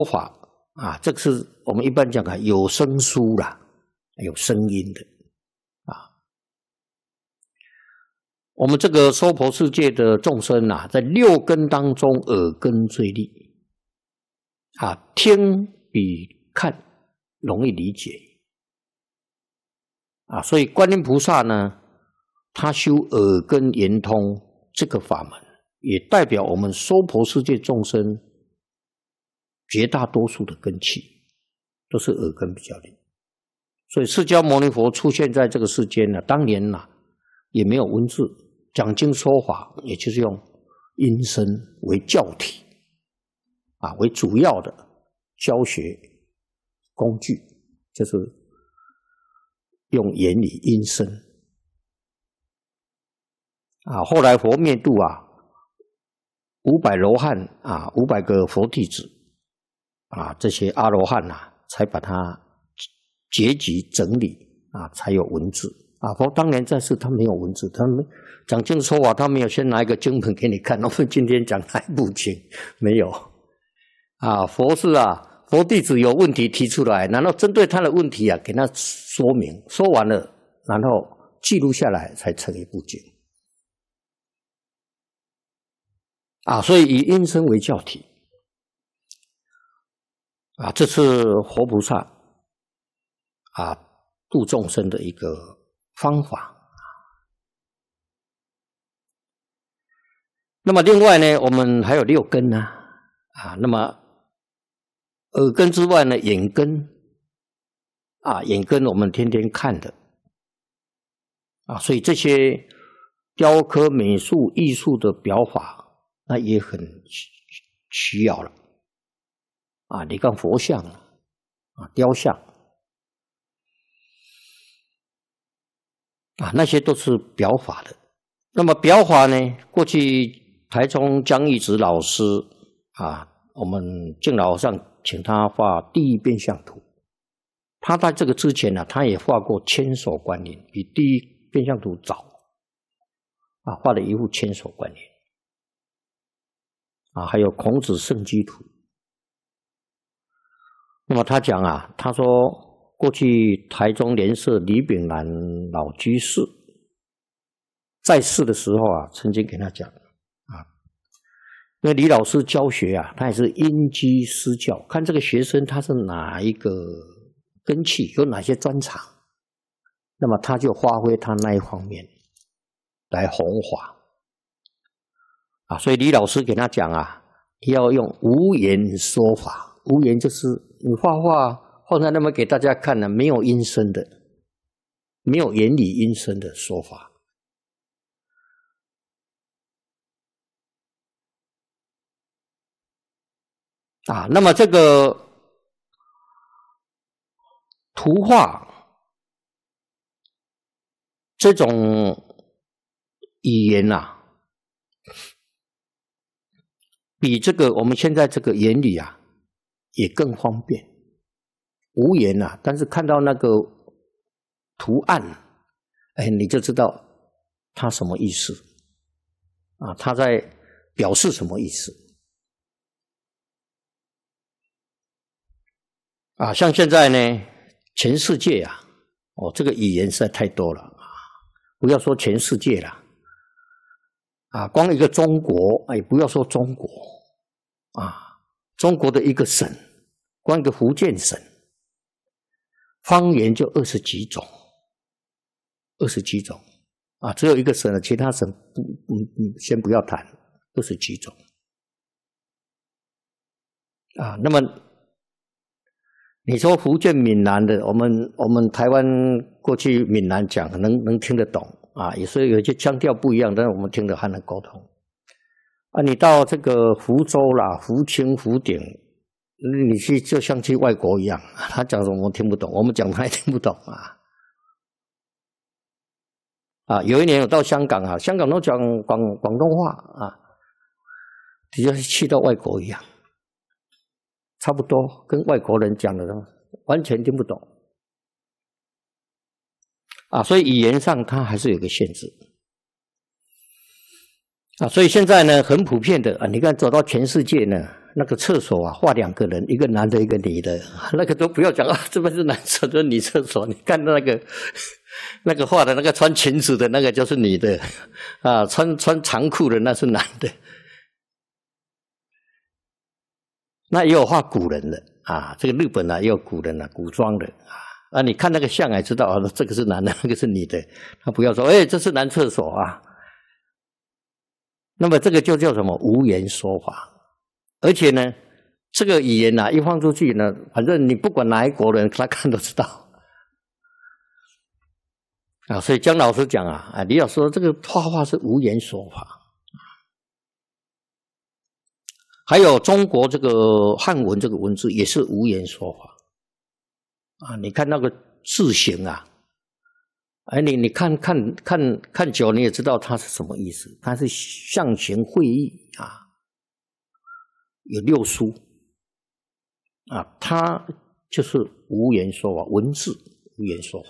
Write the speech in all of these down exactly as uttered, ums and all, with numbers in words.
法啊，这个是我们一般讲的有声书啦，有声音的啊。我们这个娑婆世界的众生啊，在六根当中，耳根最利啊，听比看容易理解啊，所以观音菩萨呢，他修耳根圆通这个法门，也代表我们娑婆世界众生绝大多数的根器都是耳根比较利。所以释迦牟尼佛出现在这个世间呢，当年呢也没有文字，讲经说法，也就是用音声为教体啊，为主要的教学工具，就是用言语音声啊。后来佛灭度啊，五百罗汉啊，五百个佛弟子啊，这些阿罗汉啊，才把它结集整理啊，才有文字啊。佛当年在世，他没有文字，他们讲经说法，他没有先拿一个经本给你看。我们今天讲哪一部经？没有啊。佛是啊，佛弟子有问题提出来，然后针对他的问题啊，给他说明，说完了，然后记录下来，才成一部经啊。所以以音声为教体啊，这是活菩萨啊度众生的一个方法。那么另外呢，我们还有六根呢啊，那么耳根之外呢，眼根啊，眼根我们天天看的啊，所以这些雕刻、美术、艺术的表法，那也很需要了啊。你看佛像啊，雕像啊，那些都是表法的。那么表法呢，过去台中江义直老师啊，我们敬老上请他画第一变相图。他在这个之前呢、啊，他也画过千手观音，比第一变相图早啊，画了一幅千手观音啊，还有孔子圣居图。那么他讲啊，他说过去台中莲社李炳南老居士在世的时候啊，曾经跟他讲啊，因为李老师教学啊，他也是因机施教，看这个学生他是哪一个根器，有哪些专长，那么他就发挥他那一方面来弘法啊。所以李老师给他讲啊，要用无言说法。无言就是你画画放在那么给大家看呢，没有音声的，没有言语音声的说法啊。那么这个图画这种语言啊，比这个我们现在这个言语啊也更方便。无言啊，但是看到那个图案，哎，你就知道它什么意思啊，它在表示什么意思啊。像现在呢，全世界啊，哦，这个语言实在太多了啊，不要说全世界了啊，光一个中国，哎，不要说中国啊，中国的一个省，光一个福建省，方言就二十几种，二十几种啊，只有一个省了，其他省不，嗯嗯，先不要谈，二十几种啊。那么你说福建闽南的，我们我们台湾过去闽南讲能能听得懂啊，有时候有些腔调不一样，但是我们听得还能沟通啊。你到这个福州啦、福清、福鼎，你去就像去外国一样，他讲什么我们听不懂，我们讲他也听不懂啊。啊，有一年我到香港啊，香港都讲广广东话啊，就像去到外国一样，差不多跟外国人讲的完全听不懂啊。所以语言上它还是有个限制啊。所以现在呢，很普遍的啊，你看走到全世界呢。 那个厕所啊，画两个人，一个男的，一个女的，那个都不要讲啊，这边是男厕，这女厕所。你看那个那个画的那个穿裙子的那个就是女的啊，穿穿长裤的那是男的。那也有画古人的啊，这个日本啊也有古人啊，古装的啊。啊，你看那个像还知道啊，这个是男的，那个是女的。他不要说，哎，这是男厕所啊。那么这个就叫什么无言说法。而且呢，这个语言啊，一放出去呢，反正你不管哪一国人，他看都知道。啊，所以姜老师讲啊，啊，李老师说这个画画是无言说法。还有中国这个汉文这个文字也是无言说法。啊，你看那个字形啊，哎，你你看看看看久，你也知道它是什么意思。它是象形会意啊，有六书啊，它就是无言说法，文字无言说法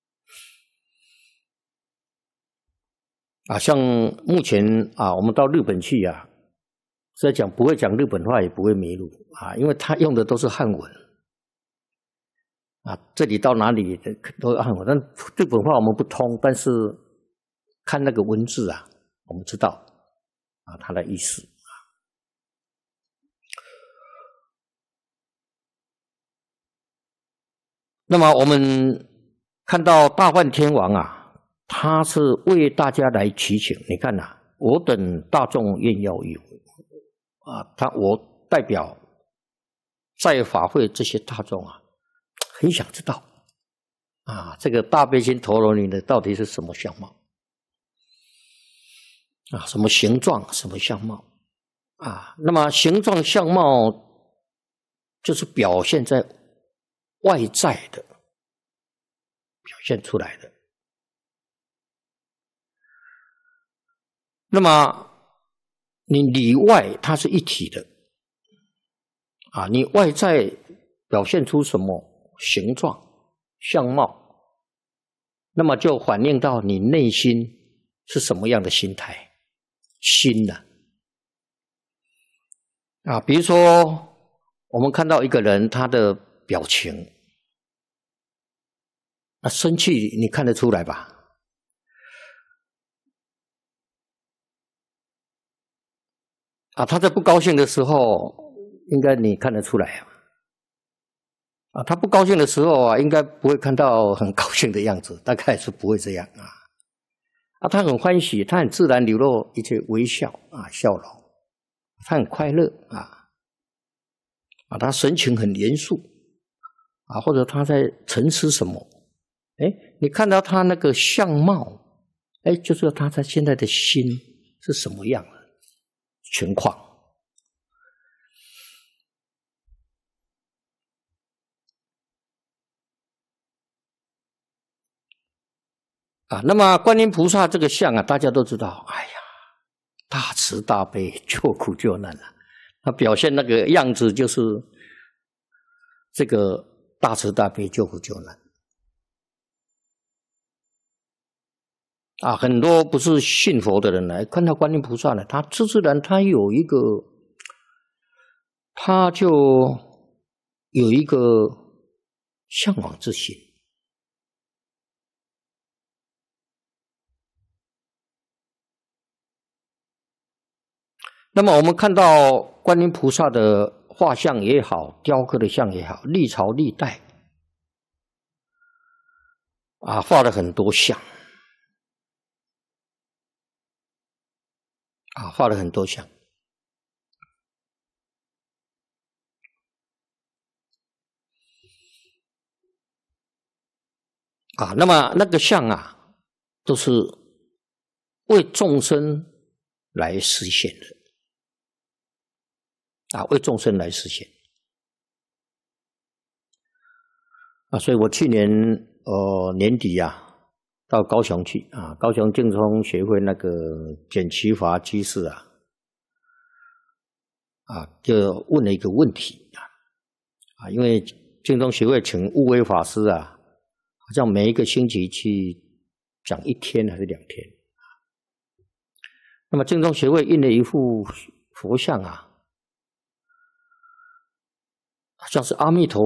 啊。像目前啊，我们到日本去啊，在讲不会讲日本话，也不会迷路啊，因为他用的都是汉文。啊，这里到哪里都汉文，但日本话我们不通，但是看那个文字啊，我们知道啊它的意思。那么我们看到大梵天王啊，他是为大家来祈请。你看呐、啊，我等大众愿要有啊，他我代表在法会这些大众啊。很想知道啊，这个大悲心陀罗尼的到底是什么相貌啊？什么形状？什么相貌啊？那么形状相貌就是表现在外在的，表现出来的。那么你里外它是一体的啊，你外在表现出什么形状、相貌，那么就反映到你内心是什么样的心态、心呢？啊，比如说我们看到一个人他的表情，那生气你看得出来吧？啊，他在不高兴的时候，应该你看得出来啊。啊，他不高兴的时候啊，应该不会看到很高兴的样子，大概是不会这样啊。啊，他很欢喜，他很自然流露一些微笑啊，笑容，他很快乐啊。啊，他神情很严肃啊，或者他在沉思什么？哎，你看到他那个相貌，哎，就知道他在现在的心是什么样的情况。啊，那么观音菩萨这个像啊，大家都知道，哎呀，大慈大悲，救苦救难啊。他表现那个样子就是这个大慈大悲，救苦救难。啊，很多不是信佛的人来看到观音菩萨呢，他自自然他有一个，他就有一个向往之心。那么我们看到观音菩萨的画像也好，雕刻的像也好，历朝历代啊，画了很多像啊，画了很多像啊。那么那个像啊，都是为众生来实现的。啊，为众生来实现啊，所以我去年呃年底啊，到高雄去啊，高雄净宗学会那个简其华居士啊，啊，就问了一个问题啊，啊，因为净宗学会请悟威法师啊，好像每一个星期去讲一天还是两天，那么净宗学会印了一幅佛像啊。 像是阿弥陀